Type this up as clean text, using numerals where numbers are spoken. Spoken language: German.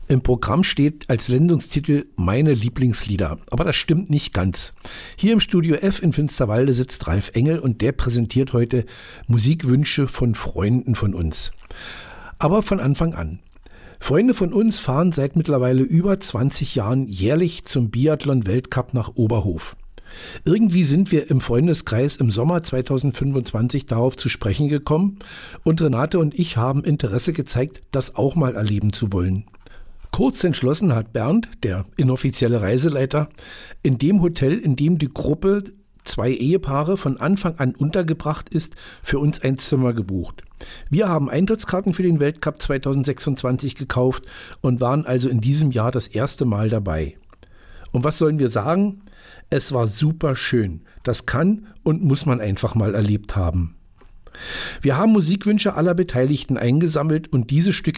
Im Programm steht als Sendungstitel Meine Lieblingslieder, aber das stimmt nicht ganz. Hier im Studio F in Finsterwalde sitzt Ralf Engel und der präsentiert heute Musikwünsche von Freunden von uns. Aber von Anfang an. Freunde von uns fahren seit mittlerweile über 20 Jahren jährlich zum Biathlon-Weltcup nach Oberhof. Irgendwie sind wir im Freundeskreis im Sommer 2025 darauf zu sprechen gekommen und Renate und ich haben Interesse gezeigt, das auch mal erleben zu wollen. Kurz entschlossen hat Bernd, der inoffizielle Reiseleiter, in dem Hotel, in dem die Gruppe 2 Ehepaare von Anfang an untergebracht ist, für uns ein Zimmer gebucht. Wir haben Eintrittskarten für den Weltcup 2026 gekauft und waren also in diesem Jahr das erste Mal dabei. Und was sollen wir sagen? Es war super schön. Das kann und muss man einfach mal erlebt haben. Wir haben Musikwünsche aller Beteiligten eingesammelt und diese Stücke